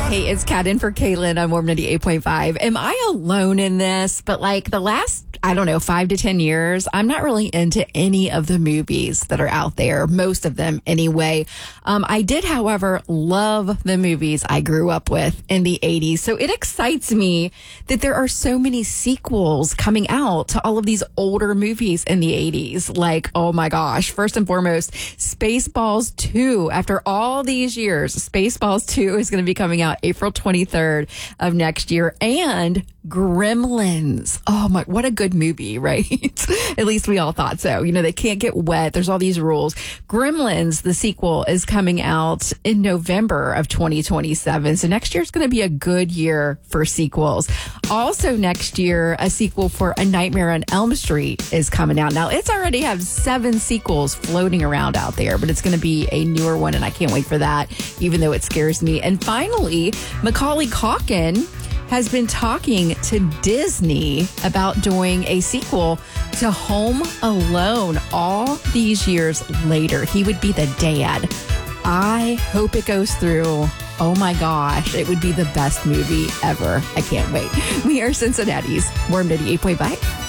Hey, it's Kat in for Caitlin on Warm 98.5. Am I alone in this? But like the last, 5 to 10 years, I'm not really into any of the movies that are out there. Most of them anyway. I did, however, love the movies I grew up with in the 80s. So it excites me that there are so many sequels coming out to all of these older movies in the 80s. Like, oh my gosh. First and foremost, Spaceballs 2. After all these years, Spaceballs 2 is going to be coming out April 23rd of next year. And Gremlins. Oh my, what a good movie, right? At least we all thought so. They can't get wet. There's all these rules. Gremlins, the sequel, is coming out in November of 2027. So next year is going to be a good year for sequels. Also next year, a sequel for A Nightmare on Elm Street is coming out. Now, it's already have 7 sequels floating around out there, but it's going to be a newer one, and I can't wait for that, even though it scares me. And finally, Macaulay Culkin has been talking to Disney about doing a sequel to Home Alone all these years later. He would be the dad. I hope it goes through. Oh my gosh, it would be the best movie ever. I can't wait. We are Cincinnati's Warm 98.5.